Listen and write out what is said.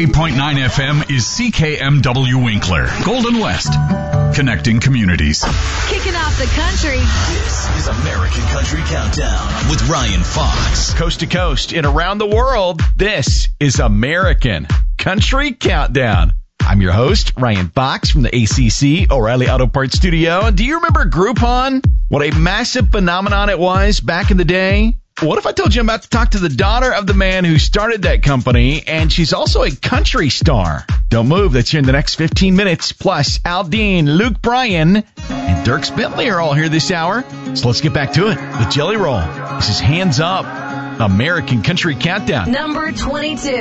88.9 FM is CKMW Winkler, Golden West, connecting communities. Kicking off the country. This is American Country Countdown with Ryan Fox. Coast to coast and around the world, this is American Country Countdown. I'm your host, Ryan Fox from the ACC O'Reilly Auto Parts Studio. And do you remember Groupon? What a massive phenomenon it was back in the day. What if I told you I'm about to talk to the daughter of the man who started that company, and she's also a country star? Don't move. That's here in the next 15 minutes. Plus, Al Dean, Luke Bryan, and Dierks Bentley are all here this hour. So let's get back to it. The Jelly Roll. This is Hands Up, American Country Countdown. Number 22.